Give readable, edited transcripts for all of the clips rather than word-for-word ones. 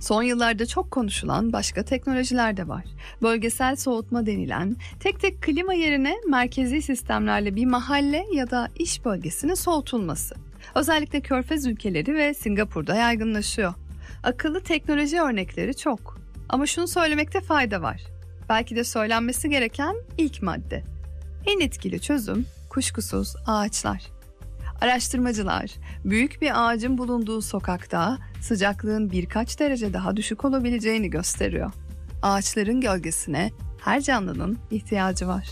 Son yıllarda çok konuşulan başka teknolojiler de var. Bölgesel soğutma denilen, tek tek klima yerine merkezi sistemlerle bir mahalle ya da iş bölgesinin soğutulması. Özellikle Körfez ülkeleri ve Singapur'da yaygınlaşıyor. Akıllı teknoloji örnekleri çok. Ama şunu söylemekte fayda var. Belki de söylenmesi gereken ilk madde. En etkili çözüm kuşkusuz ağaçlar. Araştırmacılar, büyük bir ağacın bulunduğu sokakta sıcaklığın birkaç derece daha düşük olabileceğini gösteriyor. Ağaçların gölgesine her canlının ihtiyacı var.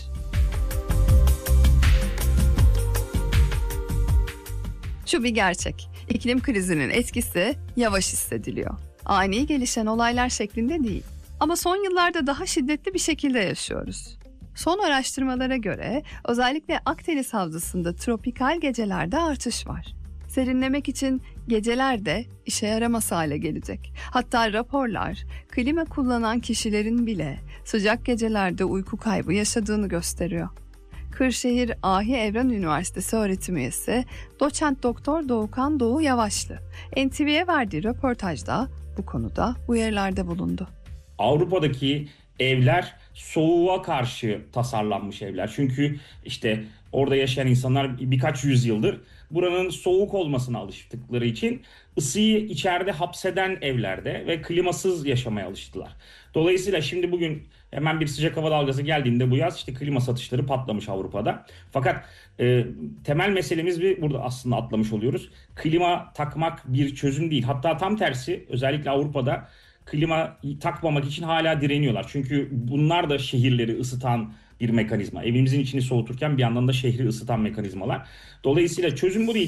Şu bir gerçek, iklim krizinin etkisi yavaş hissediliyor. Ani gelişen olaylar şeklinde değil. Ama son yıllarda daha şiddetli bir şekilde yaşıyoruz. Son araştırmalara göre özellikle Akdeniz Havzası'nda tropikal gecelerde artış var. Serinlemek için geceler de işe yaramaz hale gelecek. Hatta raporlar klima kullanan kişilerin bile sıcak gecelerde uyku kaybı yaşadığını gösteriyor. Kırşehir Ahi Evren Üniversitesi öğretim üyesi doçent doktor Doğukan Doğu Yavaşlı NTV'ye verdiği röportajda bu konuda uyarılarda bulundu. Avrupa'daki evler soğuğa karşı tasarlanmış evler. Çünkü işte orada yaşayan insanlar birkaç yüzyıldır buranın soğuk olmasına alıştıkları için ısıyı içeride hapseden evlerde ve klimasız yaşamaya alıştılar. Dolayısıyla şimdi bugün hemen bir sıcak hava dalgası geldiğinde bu yaz işte klima satışları patlamış Avrupa'da. Fakat temel meselemiz burada aslında atlamış oluyoruz. Klima takmak bir çözüm değil. Hatta tam tersi, özellikle Avrupa'da klima takmamak için hala direniyorlar. Çünkü bunlar da şehirleri ısıtan bir mekanizma. Evimizin içini soğuturken bir yandan da şehri ısıtan mekanizmalar. Dolayısıyla çözüm bu değil.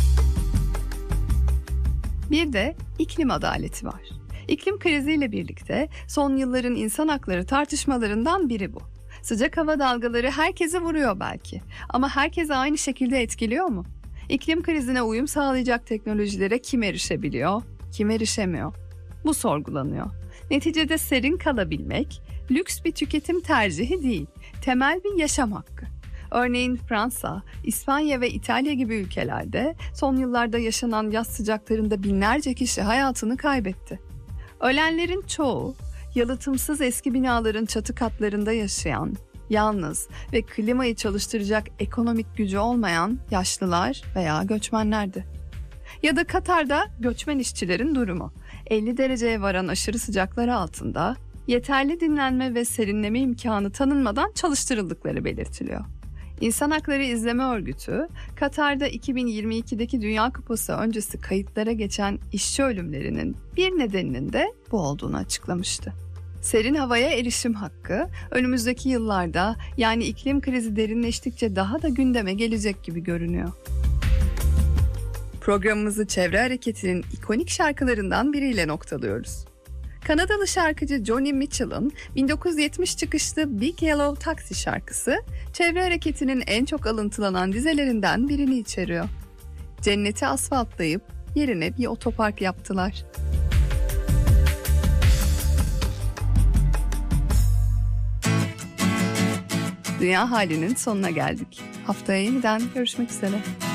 Bir de iklim adaleti var. İklim kriziyle birlikte son yılların insan hakları tartışmalarından biri bu. Sıcak hava dalgaları herkese vuruyor belki. Ama herkese aynı şekilde etkiliyor mu? İklim krizine uyum sağlayacak teknolojilere kim erişebiliyor, kim erişemiyor? Bu sorgulanıyor. Neticede serin kalabilmek, lüks bir tüketim tercihi değil, temel bir yaşam hakkı. Örneğin Fransa, İspanya ve İtalya gibi ülkelerde son yıllarda yaşanan yaz sıcaklarında binlerce kişi hayatını kaybetti. Ölenlerin çoğu, yalıtımsız eski binaların çatı katlarında yaşayan, yalnız ve klimayı çalıştıracak ekonomik gücü olmayan yaşlılar veya göçmenlerdi. Ya da Katar'da göçmen işçilerin durumu. 50 dereceye varan aşırı sıcakları altında yeterli dinlenme ve serinleme imkanı tanınmadan çalıştırıldıkları belirtiliyor. İnsan Hakları İzleme Örgütü, Katar'da 2022'deki Dünya Kupası öncesi kayıtlara geçen işçi ölümlerinin bir nedeninin de bu olduğunu açıklamıştı. Serin havaya erişim hakkı önümüzdeki yıllarda, yani iklim krizi derinleştikçe daha da gündeme gelecek gibi görünüyor. Programımızı Çevre Hareketi'nin ikonik şarkılarından biriyle noktalıyoruz. Kanadalı şarkıcı Joni Mitchell'ın 1970 çıkışlı Big Yellow Taxi şarkısı, Çevre Hareketi'nin en çok alıntılanan dizelerinden birini içeriyor. Cenneti asfaltlayıp yerine bir otopark yaptılar. Dünya Hali'nin sonuna geldik. Haftaya yeniden görüşmek üzere.